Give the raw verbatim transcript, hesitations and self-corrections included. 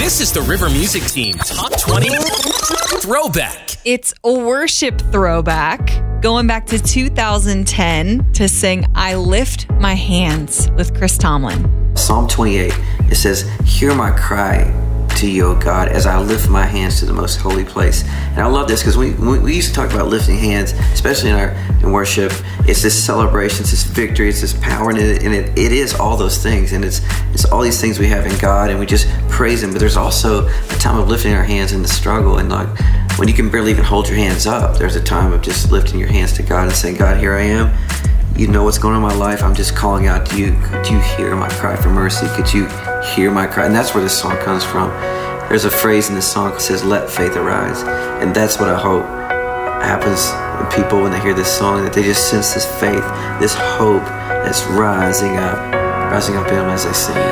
This is the River Music Team Top twenty Throwback. It's a worship throwback, going back to two thousand ten to sing I Lift My Hands with Chris Tomlin. Psalm twenty-eight, it says, hear my cry to you, O God, as I lift my hands to the most holy place. And I love this because we, we we used to talk about lifting hands, especially in our in worship. It's this celebration, it's this victory, it's this power, and it, and it, it is all those things. And it's it's all these things we have in God, and we just praise Him. But there's also a time of lifting our hands in the struggle. And like when you can barely even hold your hands up, there's a time of just lifting your hands to God and saying, God, here I am. You know what's going on in my life. I'm just calling out to you. Could you hear my cry for mercy? Could you hear my cry? And that's where this song comes from. There's a phrase in this song that says, let faith arise. And that's what I hope happens when people, when they hear this song, that they just sense this faith, this hope that's rising up, rising up in them as they sing.